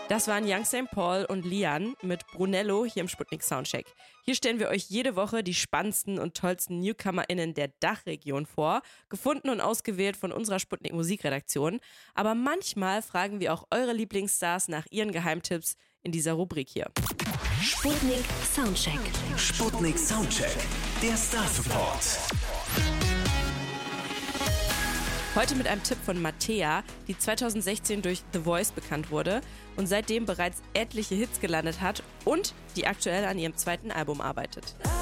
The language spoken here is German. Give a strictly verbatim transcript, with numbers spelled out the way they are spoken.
Das waren Young Saint Paul und Lian mit Brunello hier im Sputnik Soundcheck. Hier stellen wir euch jede Woche die spannendsten und tollsten NewcomerInnen der Dachregion vor, gefunden und ausgewählt von unserer Sputnik Musikredaktion. Aber manchmal fragen wir auch eure Lieblingsstars nach ihren Geheimtipps in dieser Rubrik hier. Sputnik Soundcheck. Sputnik Soundcheck, der Star-Support. Heute mit einem Tipp von Mattea, die zweitausendsechzehn durch The Voice bekannt wurde und seitdem bereits etliche Hits gelandet hat und die aktuell an ihrem zweiten Album arbeitet.